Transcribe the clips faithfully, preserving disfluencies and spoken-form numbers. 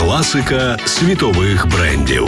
Класика світових брендів.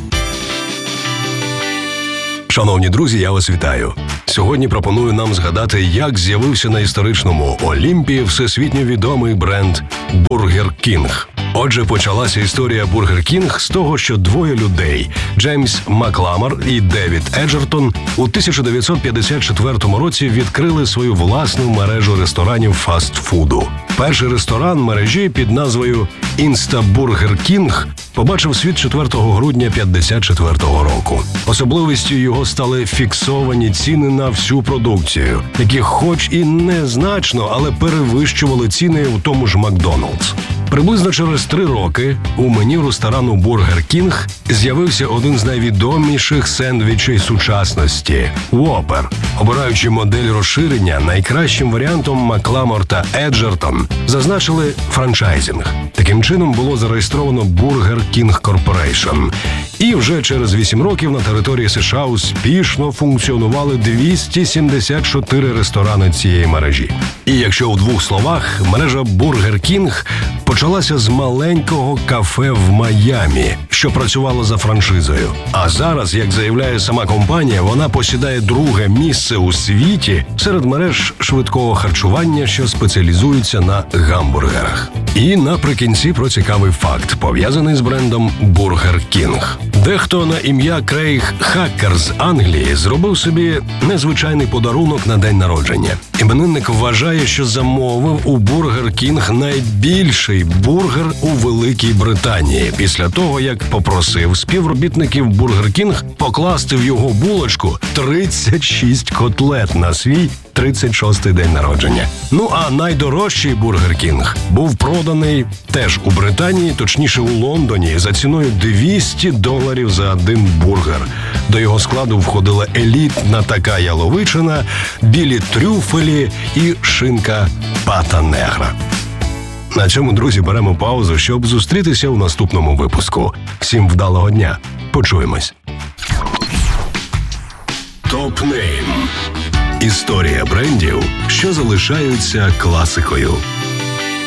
Шановні друзі, я вас вітаю. Сьогодні пропоную нам згадати, як з'явився на історичному Олімпі всесвітньо відомий бренд Burger King. Отже, почалася історія Burger King з того, що двоє людей – Джеймс Макламар і Девід Еджертон – у тисяча дев'ятсот п'ятдесят четвертому році відкрили свою власну мережу ресторанів фастфуду. Перший ресторан мережі під назвою Insta Burger King побачив світ четвертого грудня п'ятдесят четвертого року. Особливістю його стали фіксовані ціни на всю продукцію, які хоч і незначно, але перевищували ціни у тому ж Макдональдс. Приблизно через три роки у меню ресторану Burger King з'явився один з найвідоміших сендвічей сучасності – Whopper. Обираючи модель розширення, найкращим варіантом Макламар та Еджертон зазначили франчайзинг. Таким чином було зареєстровано Burger King Corporation. І вже через вісім років на території США успішно функціонували двісті сімдесят чотири ресторани цієї мережі. І якщо у двох словах, мережа Burger King почалася з маленького кафе в Майамі, що працювало за франшизою. А зараз, як заявляє сама компанія, вона посідає друге місце у світі серед мереж швидкого харчування, що спеціалізуються на гамбургерах. І наприкінці про цікавий факт, пов'язаний з брендом Burger King. Дехто на ім'я Крейг Хакер з Англії зробив собі незвичайний подарунок на день народження. Іменинник вважає, що замовив у Burger King найбільший бургер у Великій Британії після того, як попросив співробітників Burger King покласти в його булочку тридцять шість котлет на свій тридцять шостий день народження. Ну а найдорожчий Burger King був проданий теж у Британії, точніше у Лондоні, за ціною двісті доларів за один бургер. До його складу входила елітна така яловичина, білі трюфелі і шинка пата негра. На цьому, друзі, беремо паузу, щоб зустрітися у наступному випуску. Всім вдалого дня. Почуємось. Топ-нейм. Історія брендів, що залишаються класикою.